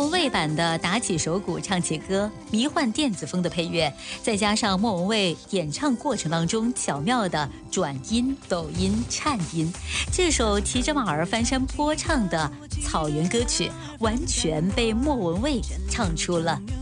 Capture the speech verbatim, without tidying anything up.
文蔚版的打起手鼓唱起歌，迷幻电子风的配乐，再加上莫文蔚演唱过程当中巧妙的转音、抖音、颤音，这首骑着马儿翻山坡唱的草原歌曲，完全被莫文蔚唱出了